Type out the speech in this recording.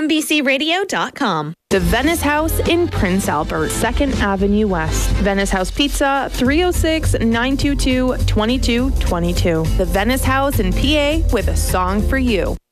MBCRadio.com. The Venice House in Prince Albert, 2nd Avenue West. Venice House Pizza, 306-922-2222. The Venice House in PA with a song for you.